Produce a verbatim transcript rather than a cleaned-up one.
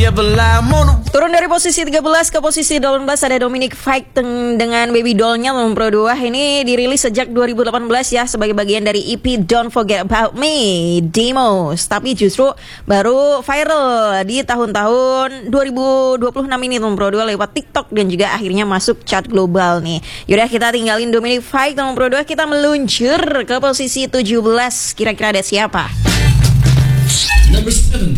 Turun dari posisi tiga belas ke posisi delapan belas ada Dominic Fike dengan Baby Doll-nya nomor dua. Ini dirilis sejak dua ribu delapan belas ya, sebagai bagian dari E P Don't Forget About Me Demos. Tapi justru baru viral di tahun-tahun dua ribu dua puluh enam ini nomor dua lewat TikTok dan juga akhirnya masuk chart global nih. Yaudah, kita tinggalin Dominic Fike nomor dua, kita meluncur ke posisi tujuh belas. Kira-kira ada siapa? Number seven.